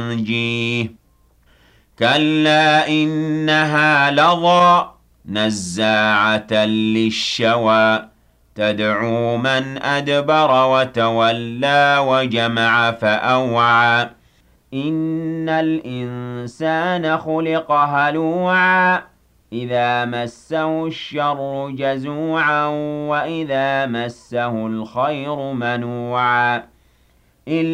تنجيه كلا إنها لظى نزاعة للشوى تدعو من أدبر وتولى وجمع فأوعى إن الإنسان خلق هلوعا إذا مسه الشر جزوعا وإذا مسه الخير منوعا